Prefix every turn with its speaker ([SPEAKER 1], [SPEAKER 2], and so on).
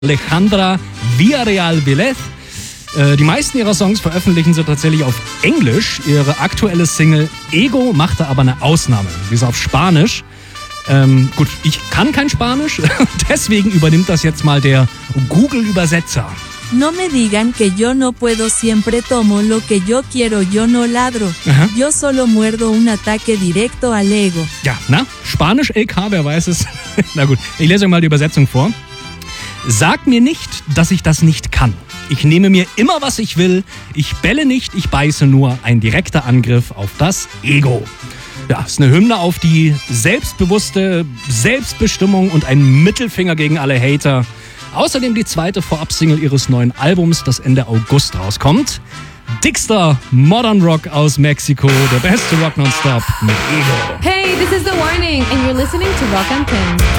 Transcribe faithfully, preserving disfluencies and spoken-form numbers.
[SPEAKER 1] Alejandra Villarreal Velez. Äh, die meisten ihrer Songs veröffentlichen sie tatsächlich auf Englisch. Ihre aktuelle Single Ego machte aber eine Ausnahme. Die ist auf Spanisch. Ähm, gut, ich kann kein Spanisch, deswegen übernimmt das jetzt mal der Google-Übersetzer.
[SPEAKER 2] No me digan que yo no puedo, siempre tomo lo que yo quiero, yo no ladro.
[SPEAKER 1] Aha.
[SPEAKER 2] Yo solo muerdo un ataque directo al ego.
[SPEAKER 1] Ja, na, Spanisch L K, wer weiß es. Na gut, ich lese euch mal die Übersetzung vor. Sag mir nicht, dass ich das nicht kann. Ich nehme mir immer, was ich will. Ich bälle nicht, ich beiße nur. Ein direkter Angriff auf das Ego. Ja, ist eine Hymne auf die selbstbewusste Selbstbestimmung und ein Mittelfinger gegen alle Hater. Außerdem die zweite Vorabsingle ihres neuen Albums, das Ende August rauskommt. Dickster Modern Rock aus Mexiko, der beste Rock nonstop mit Ego.
[SPEAKER 3] Hey, this is The Warning and you're listening to Rock Antenne.